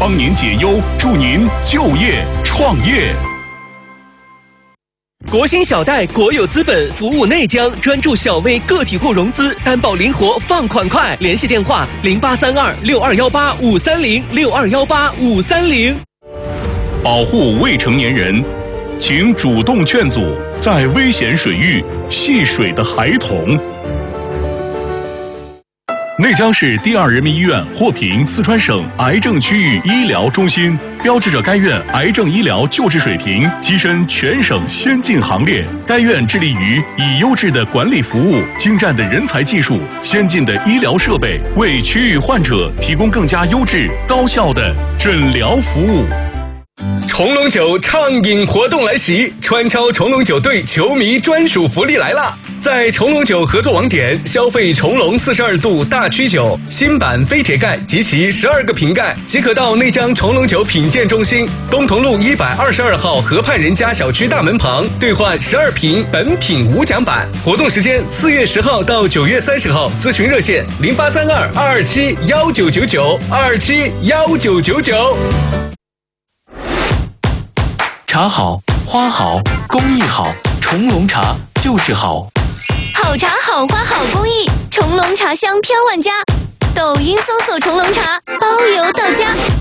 帮您解忧，助您就业创业。 国兴小贷国有资本服务内江，专注小微个体户融资，担保灵活，放款快。联系电话08326218-530，6218-530。 保护未成年人，请主动劝阻在危险水域戏水的孩童。内江市第2人民医院获评四川省癌症区域医疗中心，标志着该院癌症医疗救治水平跻身全省先进行列。该院致力于以优质的管理服务、精湛的人才技术、先进的医疗设备，为区域患者提供更加优质、高效的诊疗服务。 重龙酒畅饮活动来袭，川超重龙酒队球迷专属福利来了！在重龙酒合作网点消费重龙42度大曲酒新版飞铁盖及其12个瓶盖，即可到内江重龙酒品鉴中心东同路122号河畔人家小区大门旁兑换12瓶本品无奖版。活动时间4月10号到9月30号，咨询热线0832-227-1999，227-1999。 茶好，花好，工艺好，重龙茶就是好。 好茶好花好工艺，重龙茶香飘万家。抖音搜索重龙茶，包邮到家。